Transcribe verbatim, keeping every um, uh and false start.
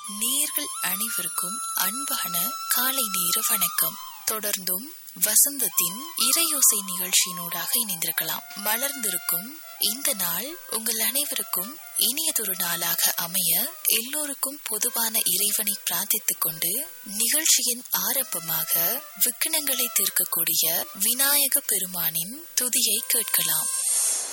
நேயர்கள் அனைவருக்கும் அன்பான காலை நேர வணக்கம். தொடர்ந்தும் வசந்தத்தின் இறையோசை நிகழ்ச்சியினூடாக இணைந்திருக்கலாம். மலர்ந்திருக்கும் இந்த நாள் உங்கள் அனைவருக்கும் இனியதொரு நாளாக அமைய எல்லோருக்கும் பொதுவான இறைவனை பிரார்த்தித்துக் கொண்டு நிகழ்ச்சியின் ஆரம்பமாக விக்கினங்களை தீர்க்கக்கூடிய விநாயக பெருமானின் துதியை கேட்கலாம்.